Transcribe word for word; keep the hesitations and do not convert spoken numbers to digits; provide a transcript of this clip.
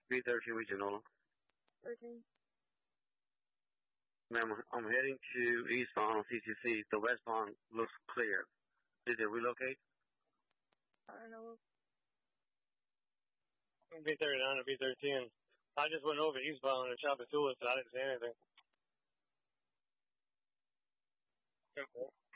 B thirteen Regional. thirteen. Ma'am, I'm heading to eastbound C C C. The westbound looks clear. Did they relocate? I don't know. B thirty-nine or B thirteen. I just went over eastbound and chopped the tool, so I didn't say anything. Okay.